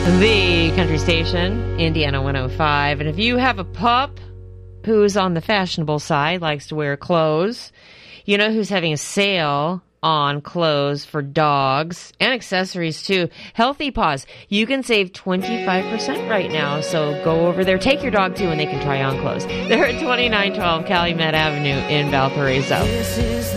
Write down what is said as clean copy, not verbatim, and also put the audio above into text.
The country station, Indiana 105. And if you have a pup who's on the fashionable side, likes to wear clothes, you know who's having a sale on clothes for dogs and accessories too? Healthy Paws. You can save 25% right now. So go over there. Take your dog too and they can try on clothes. They're at 2912 Calumet Avenue in Valparaiso.